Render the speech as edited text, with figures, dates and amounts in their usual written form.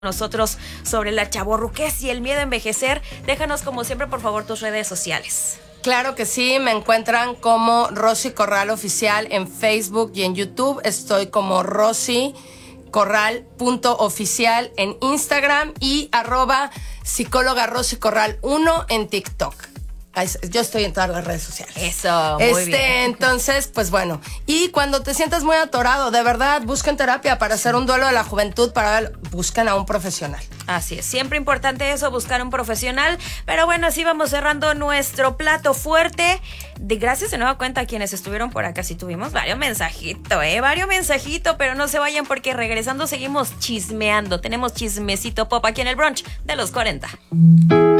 nosotros sobre la chavorruquez y el miedo a envejecer. Déjanos como siempre por favor tus redes sociales. Claro que sí, me encuentran como Rosy Corral Oficial en Facebook y en YouTube. Estoy como rosycorral.oficial en Instagram y @psicóloga Rosy Corral 1 en TikTok. Yo estoy en todas las redes sociales. Eso, muy bien. Entonces, pues bueno. Y cuando te sientas muy atorado, de verdad, busquen terapia para hacer un duelo de la juventud, busquen a un profesional. Así es, siempre importante eso, buscar un profesional. Pero bueno, así vamos cerrando nuestro plato fuerte. Gracias de nueva cuenta a quienes estuvieron por acá. Sí tuvimos varios mensajitos, pero no se vayan porque regresando seguimos chismeando. Tenemos chismecito pop aquí en el brunch de los 40.